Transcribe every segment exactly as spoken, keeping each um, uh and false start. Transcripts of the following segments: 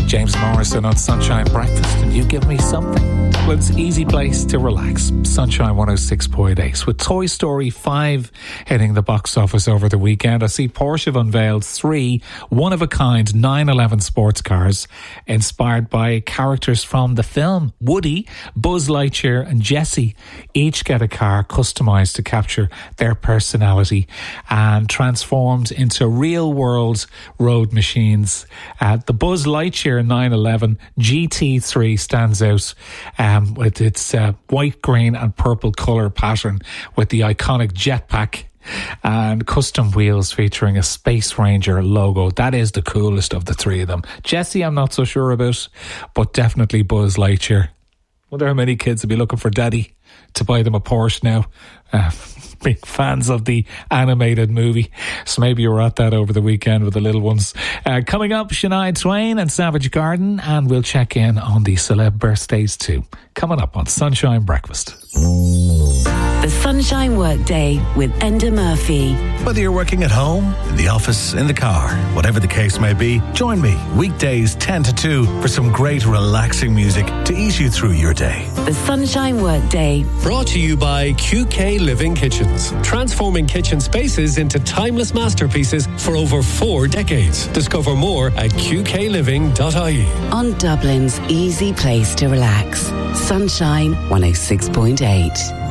James Morrison on Sunshine Breakfast, and you give me something. Dublin's easy place to relax. Sunshine one oh six point eight. With Toy Story five hitting the box office over the weekend, I see Porsche have unveiled three one-of-a-kind nine eleven sports cars inspired by characters from the film. Woody, Buzz Lightyear and Jessie each get a car customised to capture their personality and transformed into real-world road machines. Uh, the Buzz Lightyear nine eleven G T three stands out um, with its uh, white, green and purple colour pattern with the iconic jetpack and custom wheels featuring a Space Ranger logo. That is the coolest of the three of them. Jessie, I'm not so sure about, but definitely Buzz Lightyear. Wonder how many kids will be looking for daddy to buy them a Porsche now. Uh, big fans of the animated movie, so maybe you were at that over the weekend with the little ones. Uh, coming up, Shania Twain and Savage Garden, and we'll check in on the celeb birthdays too. Coming up on Sunshine Breakfast. The Sunshine Workday with Enda Murphy. Whether you're working at home, in the office, in the car, whatever the case may be, join me weekdays ten to two for some great relaxing music to ease you through your day. The Sunshine Workday. Brought to you by Q K Living Kitchens. Transforming kitchen spaces into timeless masterpieces for over four decades. Discover more at q k living dot i e. On Dublin's easy place to relax. Sunshine one oh six point eight.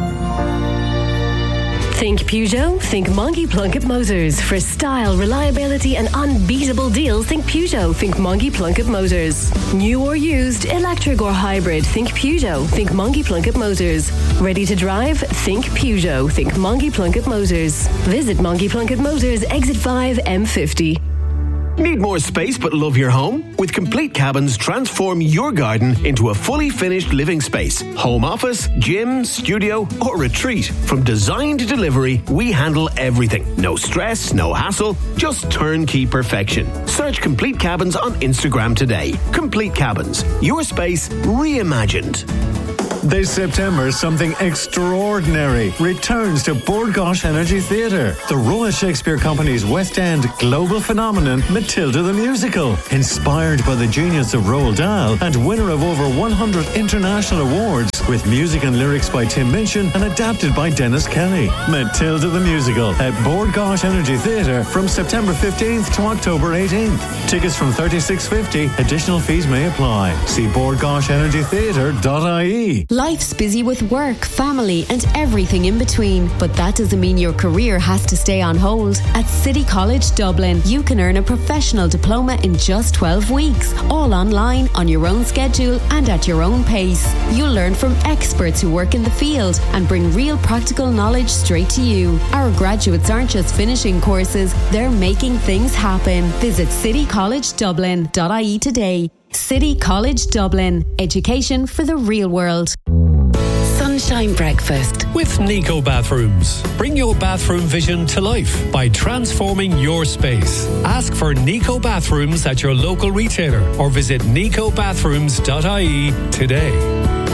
Think Peugeot? Think Monkey Plunkett Motors. For style, reliability and unbeatable deals, think Peugeot. Think Monkey Plunkett Motors. New or used, electric or hybrid, think Peugeot. Think Monkey Plunkett Motors. Ready to drive? Think Peugeot. Think Monkey Plunkett Motors. Visit Monkey Plunkett Motors, Exit five, M fifty. Need more space but love your home? With Complete Cabins, transform your garden into a fully finished living space. Home office, gym, studio or retreat. From design to delivery, we handle everything. No stress, no hassle, just turnkey perfection. Search Complete Cabins on Instagram today. Complete Cabins, your space reimagined. This September, something extraordinary returns to Bord Gáis Energy Theatre. The Royal Shakespeare Company's West End global phenomenon, Matilda the Musical. Inspired by the genius of Roald Dahl and winner of over one hundred international awards, with music and lyrics by Tim Minchin and adapted by Dennis Kelly. Matilda the Musical at Bord Gáis Energy Theatre from September fifteenth to October eighteenth. Tickets from thirty-six fifty. Additional fees may apply. See bord gáis energy theatre dot i e. Life's busy with work, family and everything in between, but that doesn't mean your career has to stay on hold. At City College Dublin, you can earn a professional diploma in just twelve weeks, all online, on your own schedule and at your own pace. You'll learn from experts who work in the field and bring real practical knowledge straight to you. Our graduates aren't just finishing courses, they're making things happen. Visit city college dublin dot i e today. City College Dublin. Education for the real world. Sunshine Breakfast with Nico Bathrooms. Bring your bathroom vision to life by transforming your space. Ask for Nico Bathrooms at your local retailer or visit nico bathrooms dot i e today.